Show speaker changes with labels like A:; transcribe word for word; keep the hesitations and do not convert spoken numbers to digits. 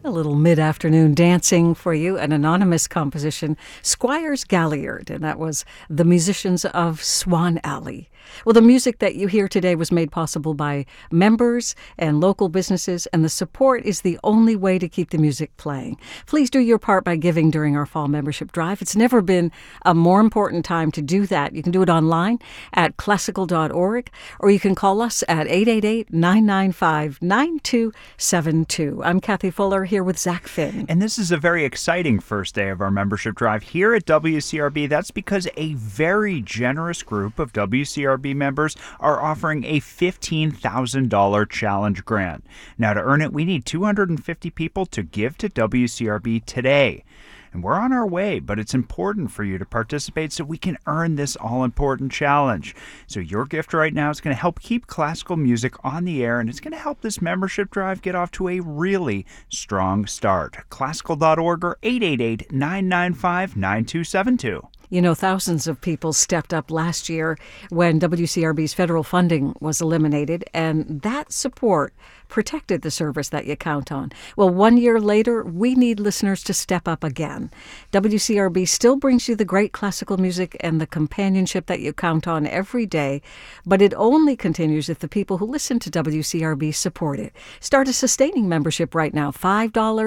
A: A little mid-afternoon dancing for you, an anonymous composition, Squires Galliard, and that was the musicians of Swan Alley. Well, the music that you hear today was made possible by members and local businesses, and the support is the only way to keep the music playing. Please do your part by giving during our fall membership drive. It's never been a more important time to do that. You can do it online at classical dot org, or you can call us at eight eight eight, nine nine five, nine two seven two. I'm Kathy Fuller here with Zach Finn.
B: And this is a very exciting first day of our membership drive here at W C R B. That's because a very generous group of W C R B members are offering a fifteen thousand dollars challenge grant. Now, to earn it, we need two hundred fifty people to give to W C R B today. And we're on our way, but it's important for you to participate so we can earn this all-important challenge. So your gift right now is going to help keep classical music on the air, and it's going to help this membership drive get off to a really strong start. classical dot org or eight eight eight, nine nine five, nine two seven two.
A: You know, thousands of people stepped up last year when W C R B's federal funding was eliminated, and that support protected the service that you count on. Well, one year later, we need listeners to step up again. W C R B still brings you the great classical music and the companionship that you count on every day, but it only continues if the people who listen to W C R B support it. Start a sustaining membership right now, five dollars